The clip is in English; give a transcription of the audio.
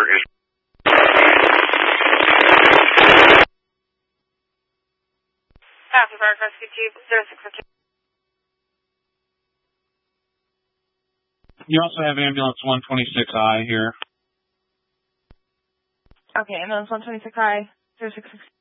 is... Copy, Fire Rescue Chief 0615. You also have ambulance 126I here. Okay, ambulance 126I 0616.